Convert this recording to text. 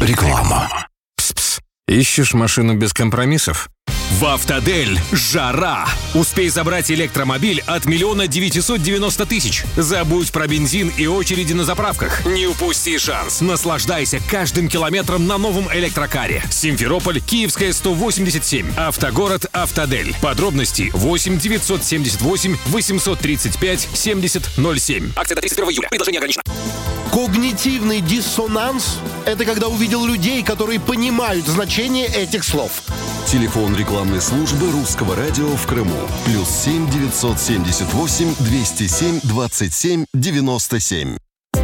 Реклама. Пс-пс. Ищешь машину без компромиссов? В «Автодель» жара! Успей забрать электромобиль от 1 990 000. Забудь про бензин и очереди на заправках. Не упусти шанс. Наслаждайся каждым километром на новом электрокаре. Симферополь, Киевская, 187. Автогород «Автодель». Подробности 8 978 835 70 07. Акция до 31 июля. Предложение ограничено. Когнитивный диссонанс – это когда увидел людей, которые понимают значение этих слов. Телефон рекламной службы Русского радио в Крыму. +7 978 207 27 97.